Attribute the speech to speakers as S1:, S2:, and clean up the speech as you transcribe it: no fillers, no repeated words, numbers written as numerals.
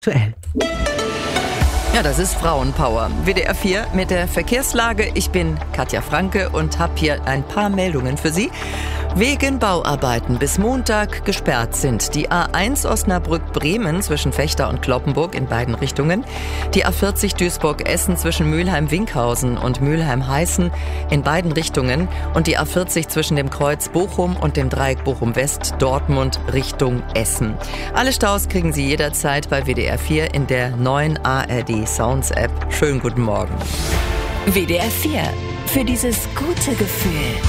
S1: aktuell.
S2: Ja, das ist Frauenpower. WDR 4 mit der Verkehrslage. Ich bin Katja Franke und habe hier ein paar Meldungen für Sie. Wegen Bauarbeiten bis Montag gesperrt sind die A1 Osnabrück-Bremen zwischen Vechta und Cloppenburg in beiden Richtungen, die A40 Duisburg-Essen zwischen Mülheim-Winkhausen und Mülheim-Heißen in beiden Richtungen und die A40 zwischen dem Kreuz Bochum und dem Dreieck Bochum-West-Dortmund Richtung Essen. Alle Staus kriegen Sie jederzeit bei WDR 4 in der neuen ARD Sounds App. Schönen guten Morgen.
S3: WDR 4 für dieses gute Gefühl.